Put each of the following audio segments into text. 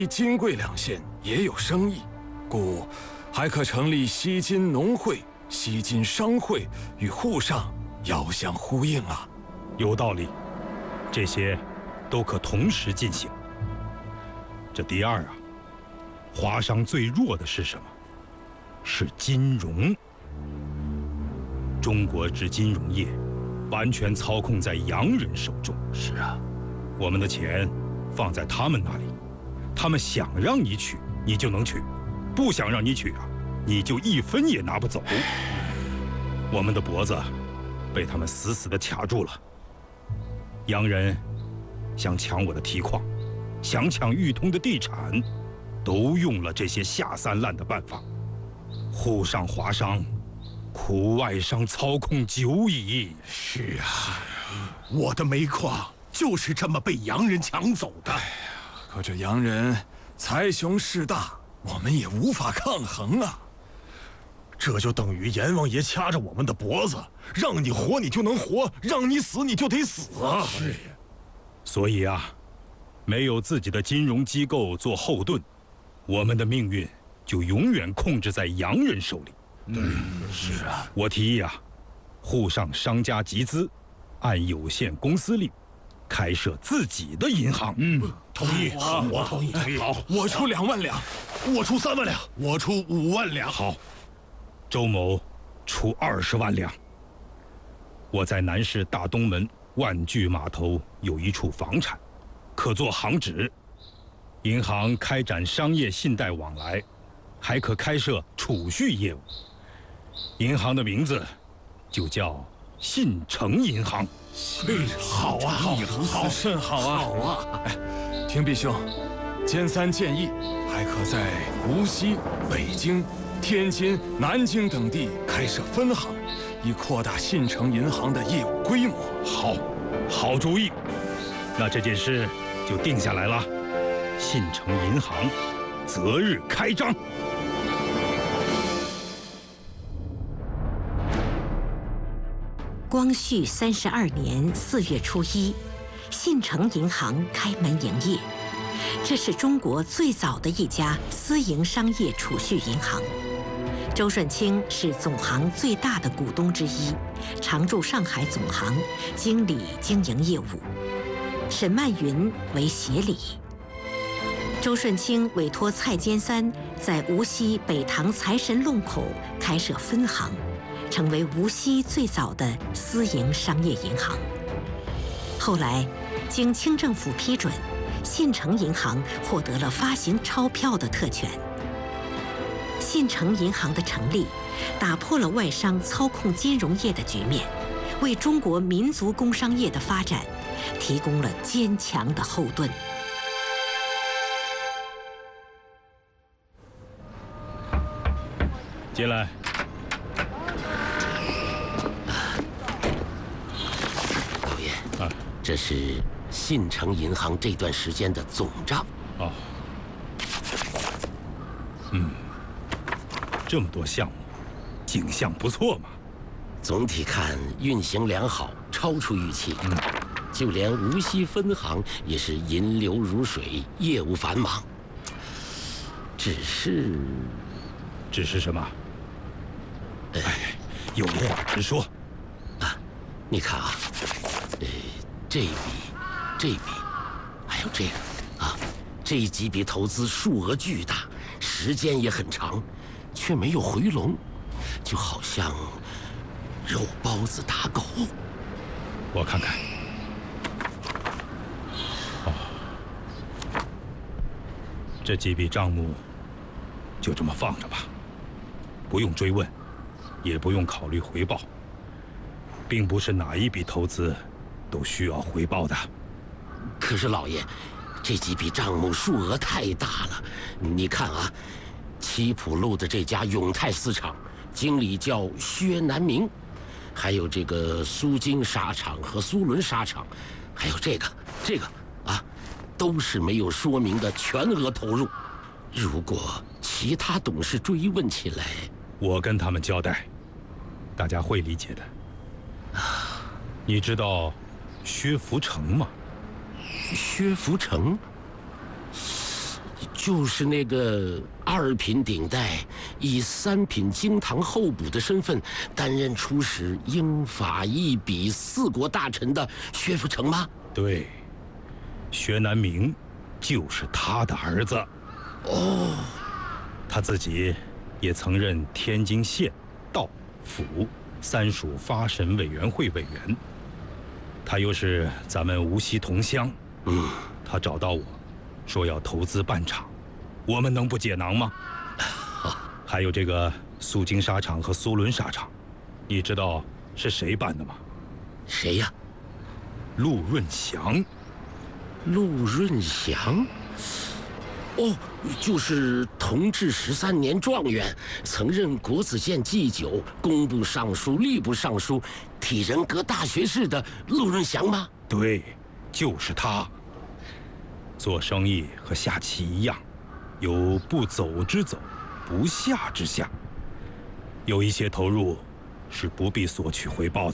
金贵两县也有生意，故还可成立西金农会、西金商会，与沪上遥相呼应啊。 有道理，这些都可同时进行。这第二啊，华商最弱的是什么？是金融。中国之金融业完全操控在洋人手中。 是啊， 我们的钱放在他们那里，他们想让你取，你就能取；不想让你取啊，你就一分也拿不走。我们的脖子被他们死死地卡住了。洋人想抢我的提矿，想抢裕通的地产，都用了这些下三滥的办法。沪上华商苦外商操控久矣。 是啊，我的煤矿就是这么被洋人抢走的。 可这洋人财雄势大，我们也无法抗衡啊。 这就等于阎王爷掐着我们的脖子，让你活你就能活，让你死你就得死啊！ 是，所以啊，没有自己的金融机构做后盾，我们的命运就永远控制在洋人手里。 是啊。 我提议啊，沪上商家集资，按有限公司率开设自己的银行。 同意。好，我同意。 好，我出2万两， 我出3万两，我出5万两。 好。周某出20万两。我在南市大东门万聚码头有一处房产，可做行址，银行开展商业信贷往来，还可开设储蓄业务。银行的名字就叫信诚银行。 好啊， 好，甚好啊！ 好啊！ 哎，听毕兄，兼三建议，还可在无锡、北京、天津、南京等地开设分行，以扩大信诚银行的业务规模。 好主意。那这件事就定下来了，信诚银行择日开张。 光绪32年4月初1，信诚银行开门营业。这是中国最早的一家私营商业储蓄银行。周顺清是总行最大的股东之一，常驻上海总行，经理经营业务。沈曼云为协理。周顺清委托蔡坚三在无锡北塘财神弄口开设分行，成为无锡最早的私营商业银行。后来，经清政府批准，信诚银行获得了发行钞票的特权。信诚银行的成立，打破了外商操控金融业的局面，为中国民族工商业的发展提供了坚强的后盾。 进来。 老爷，这是信诚银行这段时间的总账。 哦，这么多项目，景象不错嘛。 总体看运行良好，超出预期。就连无锡分行也是银流如水，业务繁忙。只是什么？有话直说。 你看啊，这笔，还有这个啊，这几笔投资数额巨大，时间也很长，却没有回笼，就好像肉包子打狗。 我看看。这几笔账目就这么放着吧，不用追问，也不用考虑回报。并不是哪一笔投资都需要回报的。 可是老爷，这几笔账目数额太大了。你看啊，七浦路的这家永泰丝厂，经理叫薛南明，还有这个苏金纱厂和苏伦纱厂，还有这个啊，都是没有说明的全额投入。如果其他董事追问起来， 我跟他们交代，大家会理解的。你知道薛福成吗？ 薛福成？ 就是那个2品顶戴，以3品京堂候补的身份担任出使英法意比4国大臣的薛福成吗？ 对，薛南明就是他的儿子。 哦， 他自己也曾任天津县、道、府3属发审委员会委员。他又是咱们无锡同乡，他找到我，说要投资办厂，我们能不解囊吗？还有这个苏京纱厂和苏伦纱厂，你知道是谁办的吗？ 谁呀？ 陆润祥。 陆润祥？哦，就是同治13年状元，曾任国子监祭酒、工部尚书、吏部尚书、体仁阁大学士的陆润祥吗？ 对，就是他。做生意和下棋一样，有不走之走，不下之下。有一些投入是不必索取回报的。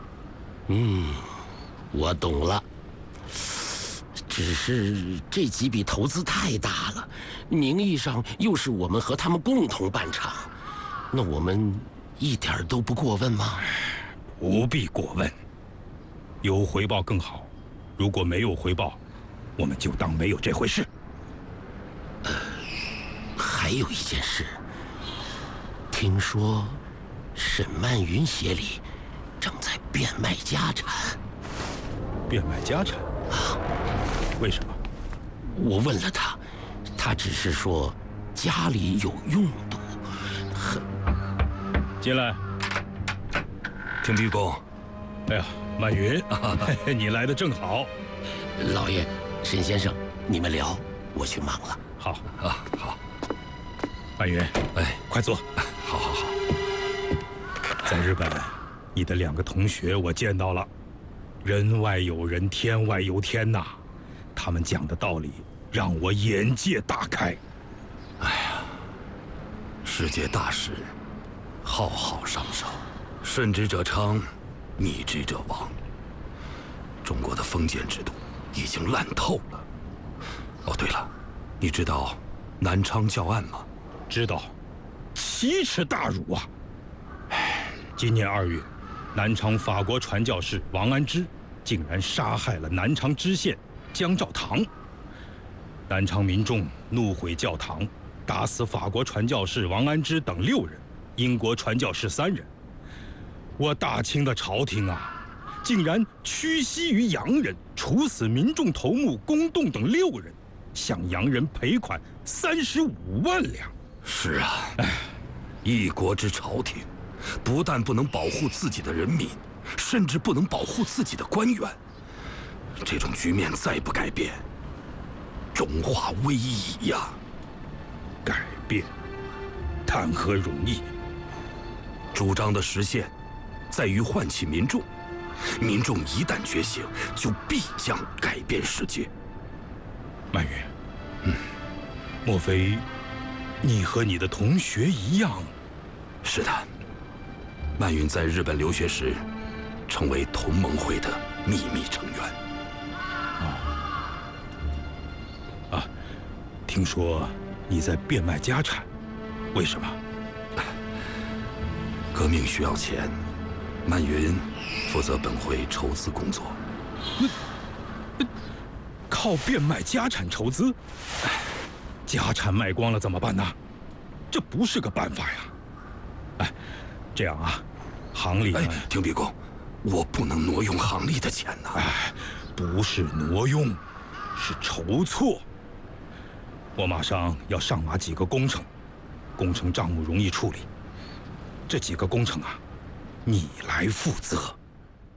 我懂了。只是这几笔投资太大了，名义上又是我们和他们共同办厂，那我们一点都不过问吗？ 不必过问，有回报更好。如果没有回报，我们就当没有这回事。 还有一件事，听说沈曼云协理正在变卖家产。 变卖家产？为什么？ 我问了他，他只是说家里有用度。 进来。 听毕公。 哎呀，曼云，你来的正好。 老爷，沈先生，你们聊，我去忙了。 好啊，好。 曼云， 哎， 快坐。 好好好。 在日本，你的2个同学我见到了，人外有人，天外有天呐。他们讲的道理让我眼界大开。 哎呀，世界大事，浩浩汤汤，顺之者昌，逆之者亡。中国的封建制度已经烂透了。哦，对了，你知道南昌教案吗？ 知道，奇耻大辱啊！今年2月，南昌法国传教士王安之竟然杀害了南昌知县江兆堂。南昌民众怒毁教堂，打死法国传教士王安之等6人，英国传教士3人。我大清的朝廷啊，竟然屈膝于洋人，处死民众头目龚栋等6人，向洋人赔款35万两。 是啊，一国之朝廷，不但不能保护自己的人民，甚至不能保护自己的官员。这种局面再不改变，中华危矣呀！ 改变，谈何容易？ 主张的实现，在于唤起民众。民众一旦觉醒，就必将改变世界。 曼云，莫非你和你的同学一样？ 是的，曼云在日本留学时，成为同盟会的秘密成员。 听说你在变卖家产，为什么？ 革命需要钱，曼云负责本会筹资工作。 靠变卖家产筹资？家产卖光了怎么办呢？这不是个办法呀！这样啊，行里…… 听毕公，我不能挪用行里的钱呐。 不是挪用，是筹措。我马上要上马几个工程，工程账目容易处理。这几个工程啊，你来负责。